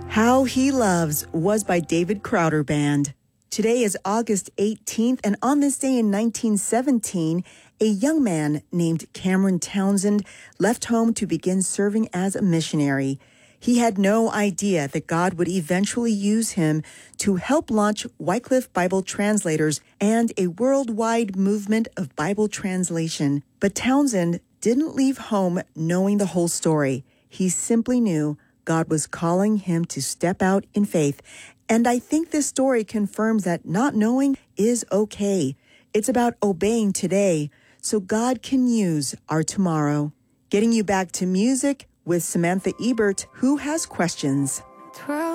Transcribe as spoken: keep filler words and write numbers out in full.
How He Loves was by David Crowder Band. Today is August eighteenth, and on this day in nineteen seventeen, a young man named Cameron Townsend left home to begin serving as a missionary. He had no idea that God would eventually use him to help launch Wycliffe Bible Translators and a worldwide movement of Bible translation. But Townsend didn't leave home knowing the whole story. He simply knew God was calling him to step out in faith. And I think this story confirms that not knowing is okay. It's about obeying today so God can use our tomorrow. Getting you back to music with Samantha Ebert, who has questions.